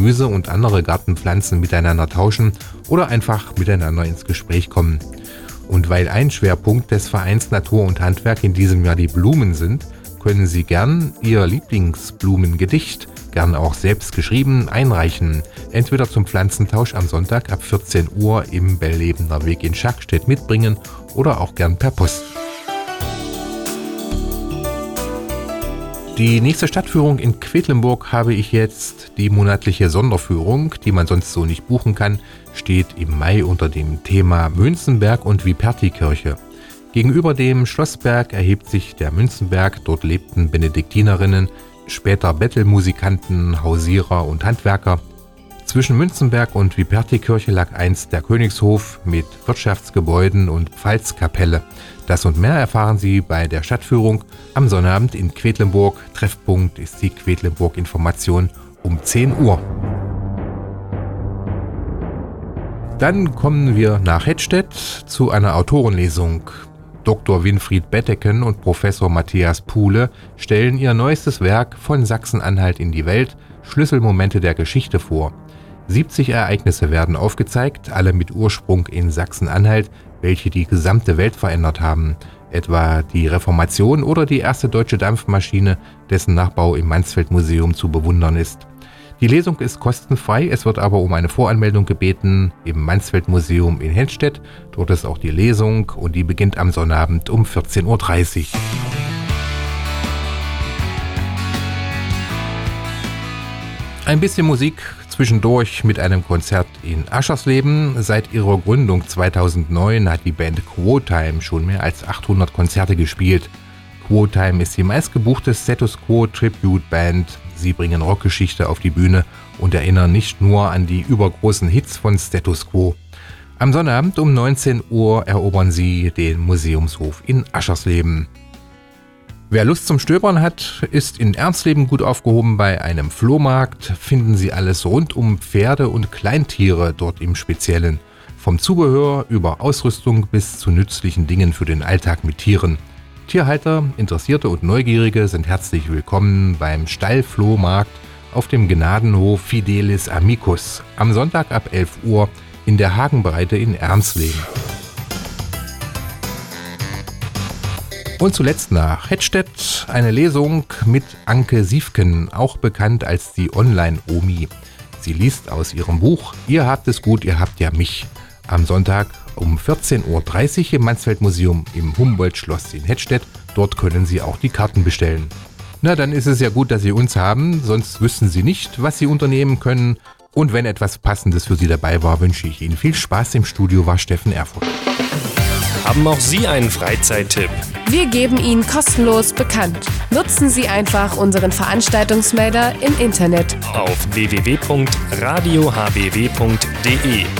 Gemüse und andere Gartenpflanzen miteinander tauschen oder einfach miteinander ins Gespräch kommen. Und weil ein Schwerpunkt des Vereins Natur und Handwerk in diesem Jahr die Blumen sind, können Sie gern Ihr Lieblingsblumengedicht, gern auch selbst geschrieben, einreichen. Entweder zum Pflanzentausch am Sonntag ab 14 Uhr im Bellebener Weg in Schackstedt mitbringen oder auch gern per Post. Die nächste Stadtführung in Quedlinburg habe ich jetzt. Die monatliche Sonderführung, die man sonst so nicht buchen kann, steht im Mai unter dem Thema Münzenberg und Viperti-Kirche. Gegenüber dem Schlossberg erhebt sich der Münzenberg. Dort lebten Benediktinerinnen, später Bettelmusikanten, Hausierer und Handwerker. Zwischen Münzenberg und Viperti-Kirche lag einst der Königshof mit Wirtschaftsgebäuden und Pfalzkapelle. Das und mehr erfahren Sie bei der Stadtführung am Sonnabend in Quedlinburg. Treffpunkt ist die Quedlinburg-Information um 10 Uhr. Dann kommen wir nach Hettstedt zu einer Autorenlesung. Dr. Winfried Betteken und Professor Matthias Puhle stellen ihr neuestes Werk Von Sachsen-Anhalt in die Welt, Schlüsselmomente der Geschichte vor. 70 Ereignisse werden aufgezeigt, alle mit Ursprung in Sachsen-Anhalt, welche die gesamte Welt verändert haben, etwa die Reformation oder die erste deutsche Dampfmaschine, dessen Nachbau im Mansfeld-Museum zu bewundern ist. Die Lesung ist kostenfrei, es wird aber um eine Voranmeldung gebeten im Mansfeld-Museum in Hettstedt. Dort ist auch die Lesung und die beginnt am Sonnabend um 14.30 Uhr. Ein bisschen Musik zwischendurch mit einem Konzert in Aschersleben. Seit ihrer Gründung 2009 hat die Band Quotime schon mehr als 800 Konzerte gespielt. Quotime ist die meistgebuchte Status Quo Tribute Band. Sie bringen Rockgeschichte auf die Bühne und erinnern nicht nur an die übergroßen Hits von Status Quo. Am Sonnabend um 19 Uhr erobern sie den Museumshof in Aschersleben. Wer Lust zum Stöbern hat, ist in Ernstleben gut aufgehoben bei einem Flohmarkt. Finden Sie alles rund um Pferde und Kleintiere dort im Speziellen. Vom Zubehör über Ausrüstung bis zu nützlichen Dingen für den Alltag mit Tieren. Tierhalter, Interessierte und Neugierige sind herzlich willkommen beim Stallflohmarkt auf dem Gnadenhof Fidelis Amicus am Sonntag ab 11 Uhr in der Hagenbreite in Ernstleben. Und zuletzt nach Hettstedt eine Lesung mit Anke Siefken, auch bekannt als die Online-Omi. Sie liest aus ihrem Buch Ihr habt es gut, ihr habt ja mich. Am Sonntag um 14.30 Uhr im Mansfeld-Museum im Humboldt-Schloss in Hettstedt. Dort können Sie auch die Karten bestellen. Na, dann ist es ja gut, dass Sie uns haben, sonst wüssten Sie nicht, was Sie unternehmen können. Und wenn etwas Passendes für Sie dabei war, wünsche ich Ihnen viel Spaß. Im Studio war Steffen Erfurt. Haben auch Sie einen Freizeittipp? Wir geben ihn kostenlos bekannt. Nutzen Sie einfach unseren Veranstaltungsmelder im Internet auf www.radiohbw.de.